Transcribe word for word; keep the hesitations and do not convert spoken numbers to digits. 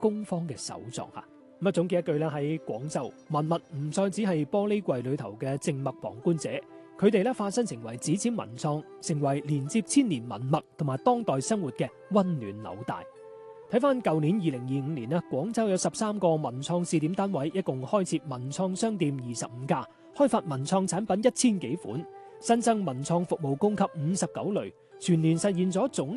工坊嘅手作嚇。咁啊總結一句咧，喺廣州文物唔再只係玻璃櫃裏頭嘅靜默旁觀者，佢哋咧化身成為紙錢文創，成為連接千年文物同埋當代生活嘅溫暖紐帶。睇翻舊年二零二五年咧，廣州有十三個文創試點單位，一共開設文創商店二十五家，開發文創產品一千幾款，新增文創服務供給五十九類，全年實現咗總